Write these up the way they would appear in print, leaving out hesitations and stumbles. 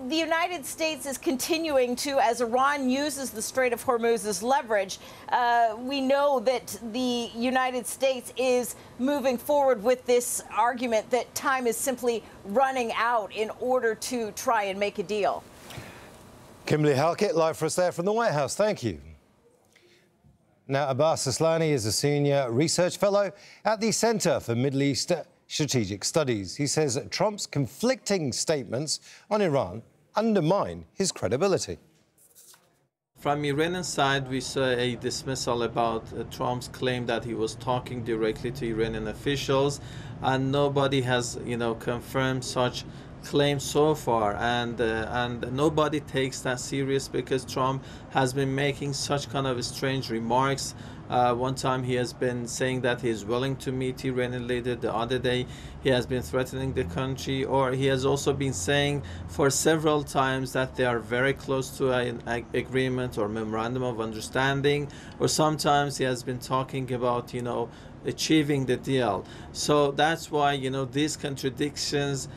the United States is continuing to, as Iran uses the Strait of Hormuz as leverage, we know that the United States is moving forward with this argument that time is simply running out in order to try and make a deal. Kimberly Halkett, live for us there from the White House. Thank you. Now, Abbas Aslani is a senior research fellow at the Center for Middle East Strategic Studies. He says that Trump's conflicting statements on Iran undermine his credibility. From Iranian side, we saw a dismissal about Trump's claim that he was talking directly to Iranian officials, and nobody has, confirmed such claims so far, and nobody takes that serious because Trump has been making such kind of strange remarks. One time he has been saying that he is willing to meet Iranian leader. The other day he has been threatening the country, or he has also been saying for several times that they are very close to an agreement or memorandum of understanding, or sometimes he has been talking about achieving the deal. So that's why these contradictions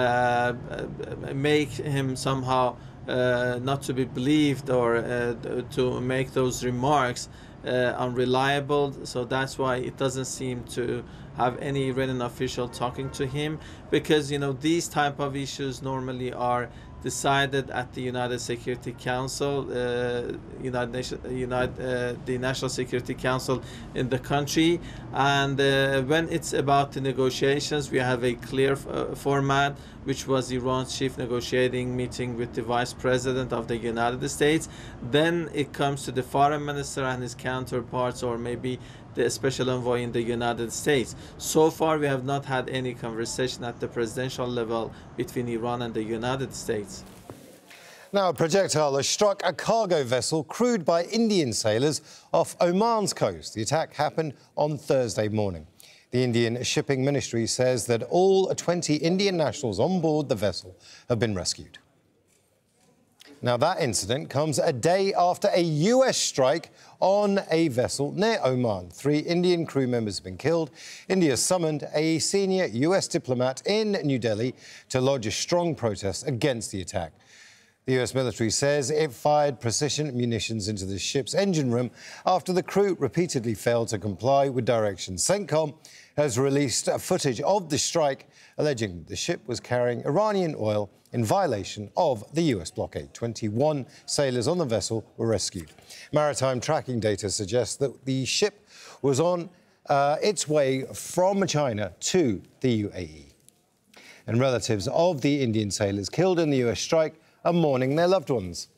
make him somehow not to be believed, or to make those remarks unreliable. So that's why it doesn't seem to have any Iranian official talking to him, because these type of issues normally are decided at the United Security Council, the National Security Council in the country, and when it's about the negotiations, we have a clear format, which was Iran's chief negotiating meeting with the Vice President of the United States. Then it comes to the foreign minister and his counterparts, or maybe the special envoy in the United States. So far, we have not had any conversation at the presidential level between Iran and the United States. Now, a projectile has struck a cargo vessel crewed by Indian sailors off Oman's coast. The attack happened on Thursday morning. The Indian Shipping Ministry says that all 20 Indian nationals on board the vessel have been rescued. Now, that incident comes a day after a US strike on a vessel near Oman. 3 Indian crew members have been killed. India summoned a senior US diplomat in New Delhi to lodge a strong protest against the attack. The US military says it fired precision munitions into the ship's engine room after the crew repeatedly failed to comply with directions. CENTCOM has released footage of the strike, alleging the ship was carrying Iranian oil in violation of the US blockade. 21 sailors on the vessel were rescued. Maritime tracking data suggests that the ship was on its way from China to the UAE. And relatives of the Indian sailors killed in the US strike are mourning their loved ones.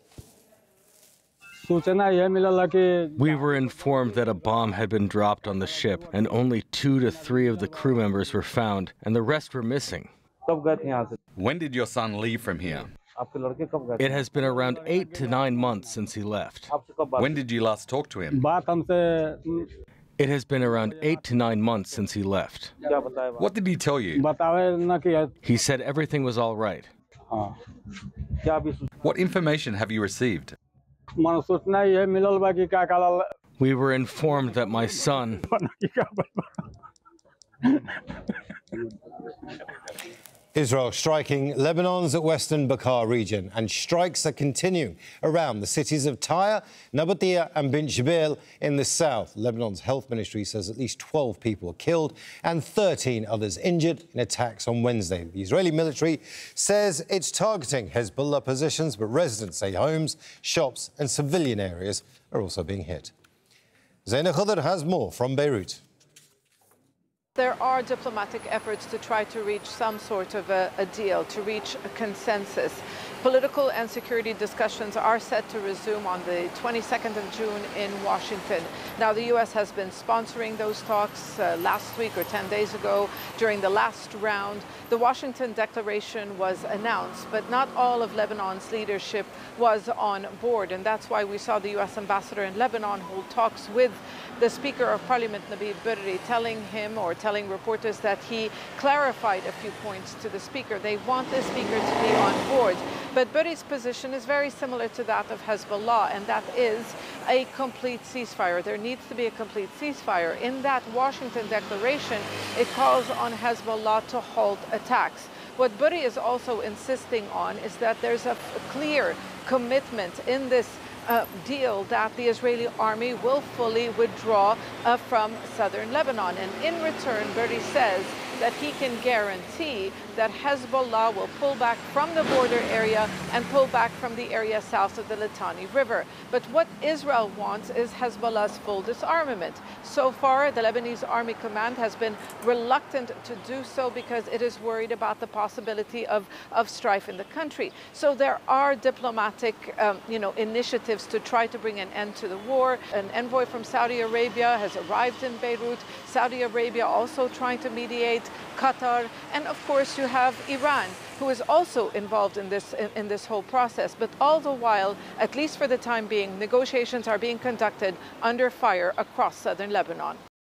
We were informed that a bomb had been dropped on the ship, and only 2 to 3 of the crew members were found, and the rest were missing. When did your son leave from here? It has been around 8 to 9 months since he left. When did you last talk to him? It has been around 8 to 9 months since he left. What did he tell you? He said everything was all right. What information have you received? We were informed that my son... Israel striking Lebanon's western Bekaa region, and strikes are continuing around the cities of Tyre, Nabatea and Bint Jbeil in the south. Lebanon's health ministry says at least 12 people were killed and 13 others injured in attacks on Wednesday. The Israeli military says it's targeting Hezbollah positions, but residents say homes, shops and civilian areas are also being hit. Zaina Khadr has more from Beirut. There are diplomatic efforts to try to reach some sort of a deal, to reach a consensus. Political and security discussions are set to resume on the 22nd of June in Washington. Now, the U.S. has been sponsoring those talks last week or 10 days ago during the last round. The Washington Declaration was announced, but not all of Lebanon's leadership was on board. And that's why we saw the U.S. ambassador in Lebanon hold talks with the Speaker of Parliament, Nabih Berri, telling reporters that he clarified a few points to the Speaker. They want the Speaker to be on board. But Berri's position is very similar to that of Hezbollah, and that is a complete ceasefire. There needs to be a complete ceasefire. In that Washington Declaration, it calls on Hezbollah to halt attacks. What Burri is also insisting on is that there's a clear commitment in this deal that the Israeli army will fully withdraw from southern Lebanon. And in return, Burri says that he can guarantee that Hezbollah will pull back from the border area and pull back from the area south of the Litani River. But what Israel wants is Hezbollah's full disarmament. So far, the Lebanese Army Command has been reluctant to do so because it is worried about the possibility of strife in the country. So there are diplomatic initiatives to try to bring an end to the war. An envoy from Saudi Arabia has arrived in Beirut. Saudi Arabia also trying to mediate, Qatar, and of course you have Iran, who is also involved in this whole process. But all the while, at least for the time being, negotiations are being conducted under fire across southern Lebanon.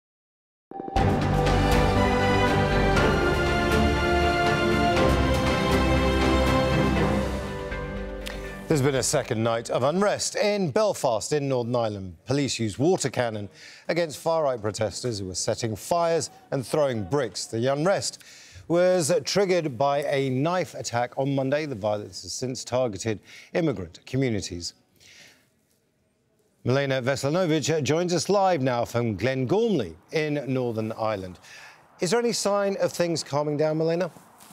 There's been a second night of unrest in Belfast in Northern Ireland. Police used water cannon against far-right protesters who were setting fires and throwing bricks. The unrest was triggered by a knife attack on Monday. The violence has since targeted immigrant communities. Milena Veselinovic joins us live now from Glengormley in Northern Ireland. Is there any sign of things calming down, Milena?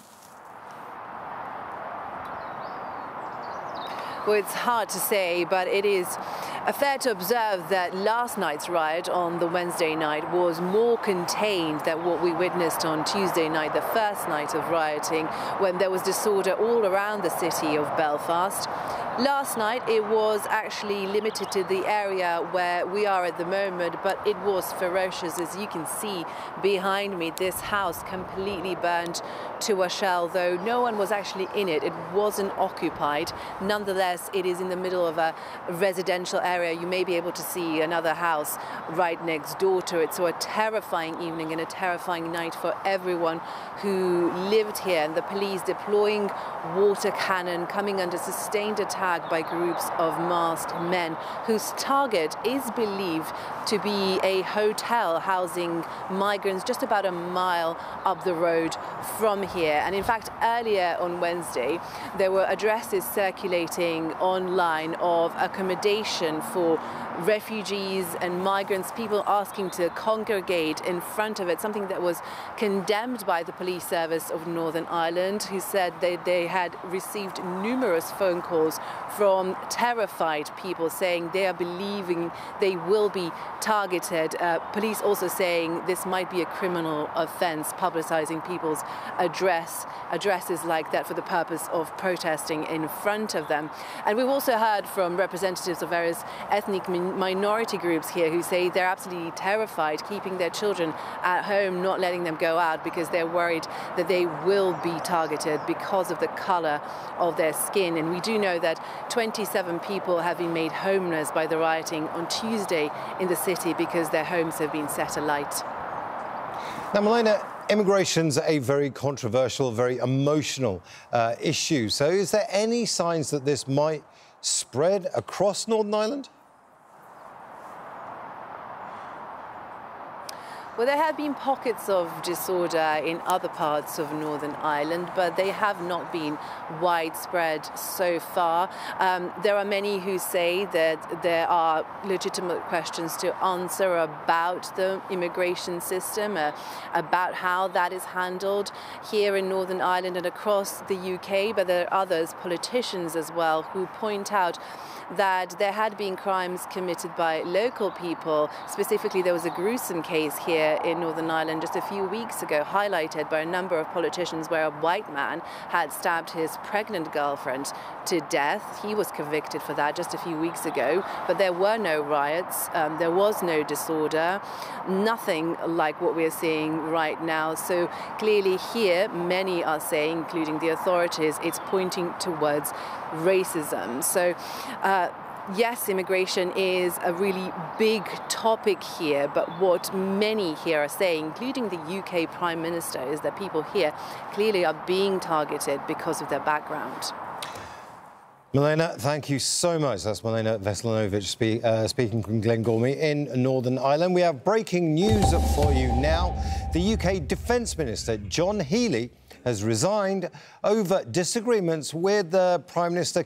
Well, it's hard to say, but it is fair to observe that last night's riot on the Wednesday night was more contained than what we witnessed on Tuesday night, the first night of rioting, when there was disorder all around the city of Belfast. Last night, it was actually limited to the area where we are at the moment, but it was ferocious. As you can see behind me, this house completely burned to a shell, though no one was actually in it. It wasn't occupied. Nonetheless, it is in the middle of a residential area. You may be able to see another house right next door to it. So a terrifying evening and a terrifying night for everyone who lived here. And the police deploying water cannon, coming under sustained attack by groups of masked men whose target is believed to be a hotel housing migrants just about a mile up the road from here. And in fact, earlier on Wednesday, there were addresses circulating online of accommodation for refugees and migrants, people asking to congregate in front of it, something that was condemned by the police service of Northern Ireland, who said they had received numerous phone calls from terrified people saying they are believing they will be targeted. Police also saying this might be a criminal offence, publicising people's addresses like that for the purpose of protesting in front of them. And we've also heard from representatives of various ethnic minority groups here who say they're absolutely terrified keeping their children at home, not letting them go out because they're worried that they will be targeted because of the colour of their skin. And we do know that 27 people have been made homeless by the rioting on Tuesday in the city because their homes have been set alight. Now, Milena, immigration's a very controversial, very emotional issue. So is there any signs that this might spread across Northern Ireland? Well, there have been pockets of disorder in other parts of Northern Ireland, but they have not been widespread so far. There are many who say that there are legitimate questions to answer about the immigration system, about how that is handled here in Northern Ireland and across the UK, but there are others, politicians as well, who point out that there had been crimes committed by local people. Specifically, there was a gruesome case here in Northern Ireland just a few weeks ago, highlighted by a number of politicians, where a white man had stabbed his pregnant girlfriend to death. He was convicted for that just a few weeks ago, but there were no riots, there was no disorder, nothing like what we're seeing right now. So clearly here, many are saying, including the authorities, it's pointing towards racism. So yes, immigration is a really big topic here, but what many here are saying, including the UK Prime Minister, is that people here clearly are being targeted because of their background. Milena, thank you so much. That's Milena Veselinovic speaking from Glengormley in Northern Ireland. We have breaking news for you now. The UK Defence Minister, John Healey, has resigned over disagreements with Prime Minister